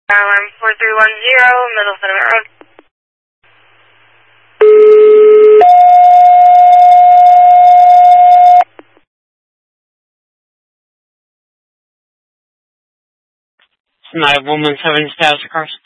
I'm 4310 Middle Cinnamon Road. It's 911 7 status cars.